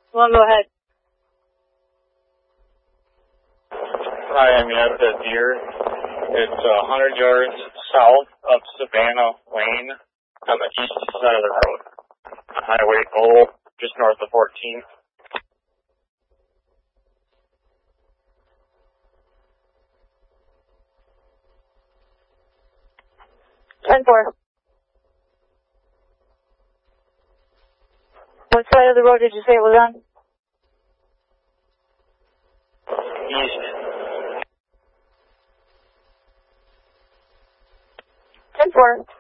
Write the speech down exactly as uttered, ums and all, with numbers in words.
Well, go ahead. Hi, I'm at the deer. It's uh, one hundred yards south of Savannah Lane on the east side of the road. Highway Goal, just north of fourteen. ten four. What side of the road did you say it was on? East. ten four.